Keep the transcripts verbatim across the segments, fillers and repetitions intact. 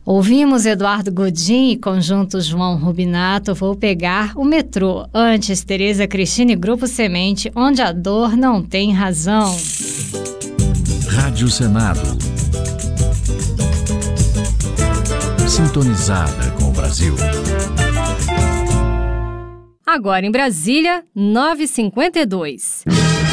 Ouvimos Eduardo Godin e conjunto João Rubinato, Vou Pegar o Metrô. Antes, Tereza Cristina e Grupo Semente, Onde a Dor Não Tem Razão. Rádio Senado. Sintonizada com o Brasil. Agora em Brasília, nove e cinquenta e dois.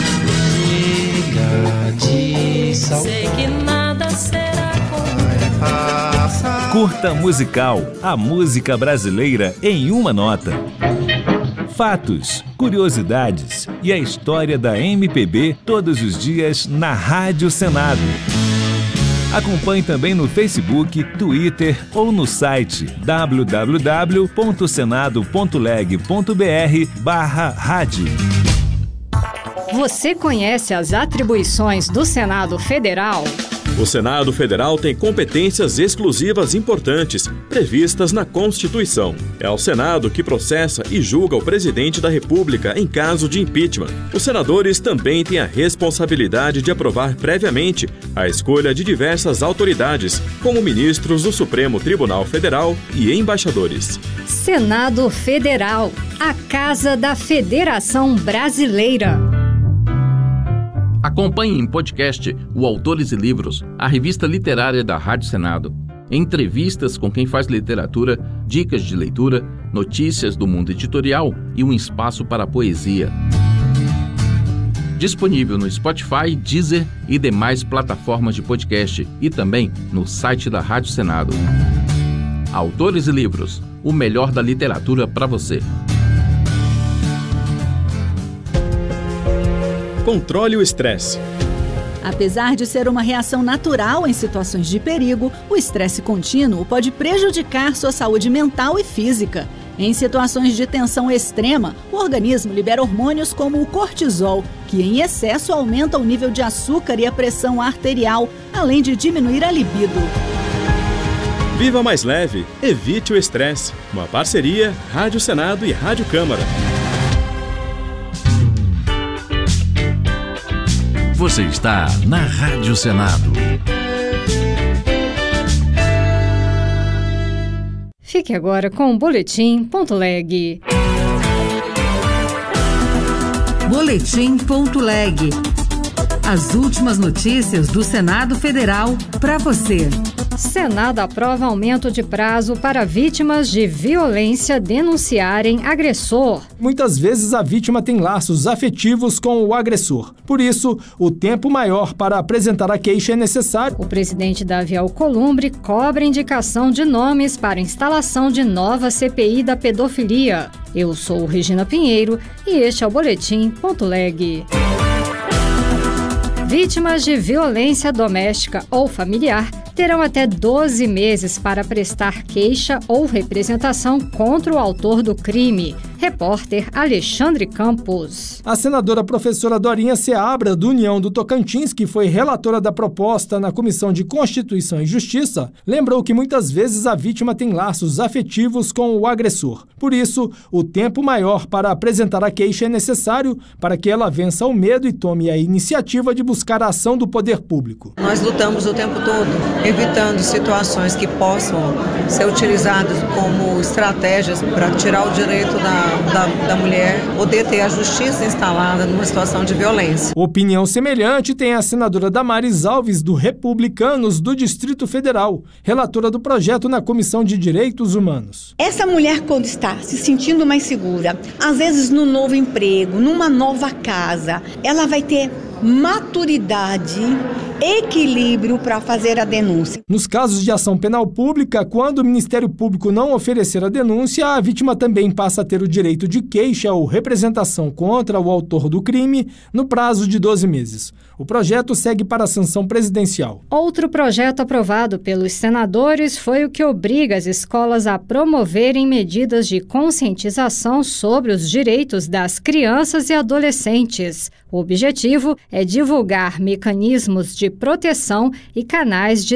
Sei que nada será como Curta Musical, a música brasileira em uma nota. Fatos, curiosidades e a história da M P B todos os dias na Rádio Senado. Acompanhe também no Facebook, Twitter ou no site w w w ponto senado ponto leg ponto b r barra rádio. Você conhece as atribuições do Senado Federal? O Senado Federal tem competências exclusivas importantes, previstas na Constituição. É ao Senado que processa e julga o presidente da República em caso de impeachment. Os senadores também têm a responsabilidade de aprovar previamente a escolha de diversas autoridades, como ministros do Supremo Tribunal Federal e embaixadores. Senado Federal, a Casa da Federação Brasileira. Acompanhe em podcast o Autores e Livros, a revista literária da Rádio Senado. Entrevistas com quem faz literatura, dicas de leitura, notícias do mundo editorial e um espaço para a poesia. Disponível no Spotify, Deezer e demais plataformas de podcast e também no site da Rádio Senado. Autores e Livros, o melhor da literatura para você. Controle o estresse. Apesar de ser uma reação natural em situações de perigo, o estresse contínuo pode prejudicar sua saúde mental e física. Em situações de tensão extrema, o organismo libera hormônios como o cortisol, que em excesso aumenta o nível de açúcar e a pressão arterial, além de diminuir a libido. Viva mais leve, evite o estresse. Uma parceria Rádio Senado e Rádio Câmara. Você está na Rádio Senado. Fique agora com o Boletim Ponto Leg. Boletim Ponto Leg. As últimas notícias do Senado Federal para você. Senado aprova aumento de prazo para vítimas de violência denunciarem agressor. Muitas vezes a vítima tem laços afetivos com o agressor. Por isso, o tempo maior para apresentar a queixa é necessário. O presidente Davi Alcolumbre cobra indicação de nomes para instalação de nova C P I da pedofilia. Eu sou Regina Pinheiro e este é o Boletim Ponto Leg. Vítimas de violência doméstica ou familiar terão até doze meses para prestar queixa ou representação contra o autor do crime. Repórter Alexandre Campos. A senadora professora Dorinha Seabra, do União do Tocantins, que foi relatora da proposta na Comissão de Constituição e Justiça, lembrou que muitas vezes a vítima tem laços afetivos com o agressor. Por isso, o tempo maior para apresentar a queixa é necessário para que ela vença o medo e tome a iniciativa de buscar a ação do poder público. Nós lutamos o tempo todo, evitando situações que possam ser utilizadas como estratégias para tirar o direito da Da, da mulher poder ter a justiça instalada numa situação de violência. Opinião semelhante tem a senadora Damares Alves, do Republicanos do Distrito Federal, relatora do projeto na Comissão de Direitos Humanos. Essa mulher, quando está se sentindo mais segura, às vezes num novo emprego, numa nova casa, ela vai ter maturidade, equilíbrio para fazer a denúncia. Nos casos de ação penal pública, quando o Ministério Público não oferecer a denúncia, a vítima também passa a ter o direito de queixa ou representação contra o autor do crime no prazo de doze meses. O projeto segue para a sanção presidencial. Outro projeto aprovado pelos senadores foi o que obriga as escolas a promoverem medidas de conscientização sobre os direitos das crianças e adolescentes. O objetivo é divulgar mecanismos de proteção e canais de